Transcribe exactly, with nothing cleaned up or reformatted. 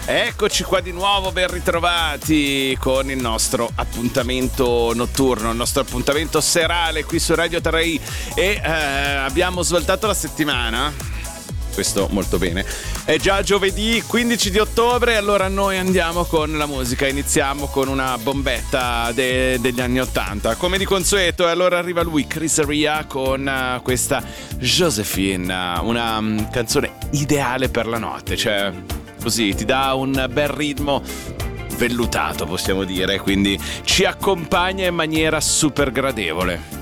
Eccoci qua di nuovo, ben ritrovati con il nostro appuntamento notturno, il nostro appuntamento serale qui su Radio Terrai e eh, abbiamo svoltato la settimana. Questo molto bene. È già giovedì quindici di ottobre, allora noi andiamo con la musica, iniziamo con una bombetta de- degli anni ottanta, come di consueto, e allora arriva lui, Chris Ria, con uh, questa Josephine, una um, canzone ideale per la notte, cioè così ti dà un bel ritmo vellutato, possiamo dire, quindi ci accompagna in maniera super gradevole.